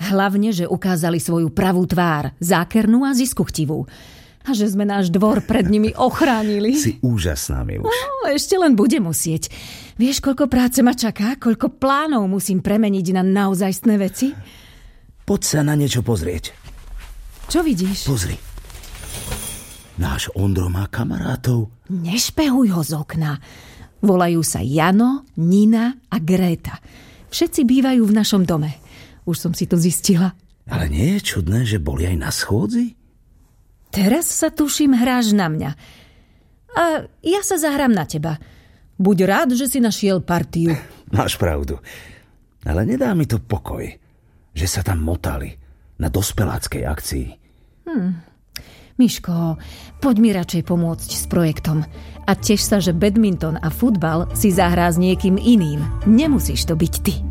Hlavne, že ukázali svoju pravú tvár, zákernú a ziskuchtivú. A že sme náš dvor pred nimi ochránili. Si úžasná, Miluš. No, ešte len bude musieť. Vieš, koľko práce ma čaká? Koľko plánov musím premeniť na naozajstné veci? Poď sa na niečo pozrieť. Čo vidíš? Pozri. Náš Ondro má kamarátov. Nešpehuj ho z okna. Volajú sa Jano, Nina a Gréta. Všetci bývajú v našom dome. Už som si to zistila. Ale nie je čudné, že boli aj na schôdzi? Teraz sa tuším hráš na mňa. A ja sa zahrám na teba. Buď rád, že si našiel partiu. Máš pravdu. Ale nedá mi to pokoj, že sa tam motali na dospeláckej akcii. Miško, poď mi radšej pomôcť s projektom. A teš sa, že badminton a futbal si zahrá s niekým iným. Nemusíš to byť ty.